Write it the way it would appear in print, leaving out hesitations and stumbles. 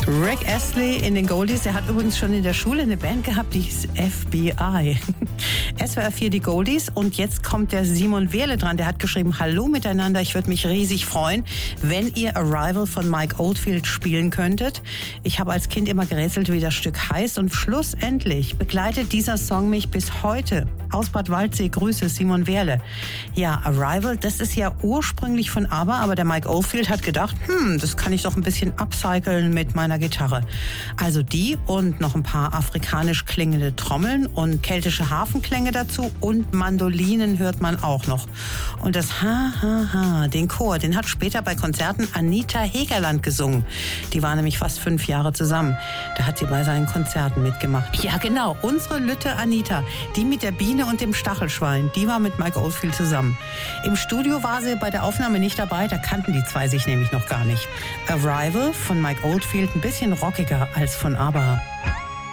Rick Astley in den Goldies, der hat übrigens schon in der Schule eine Band gehabt, die hieß FBI. SWR 4 die Goldies und jetzt kommt der Simon Wehrle dran, der hat geschrieben, hallo miteinander, ich würde mich riesig freuen, wenn ihr Arrival von Mike Oldfield spielen könntet. Ich habe als Kind immer gerätselt, wie das Stück heißt und schlussendlich begleitet dieser Song mich bis heute. Aus Bad Waldsee, Grüße, Simon Wehrle. Ja, Arrival, das ist ja ursprünglich von ABBA, aber der Mike Oldfield hat gedacht, das kann ich doch ein bisschen upcyclen mit meiner Gitarre. Also die und noch ein paar afrikanisch klingende Trommeln und keltische Hafenklänge dazu und Mandolinen hört man auch noch. Und das Ha-Ha-Ha, den Chor, den hat später bei Konzerten Anita Hegerland gesungen. Die war nämlich fast 5 Jahre zusammen. Da hat sie bei seinen Konzerten mitgemacht. Ja genau, unsere Lütte Anita, die mit der Biene und dem Stachelschwein, die war mit Mike Oldfield zusammen. Im Studio war sie bei der Aufnahme nicht dabei, da kannten die zwei sich nämlich noch gar nicht. Arrival von Mike Oldfield ein bisschen rockiger als von ABBA.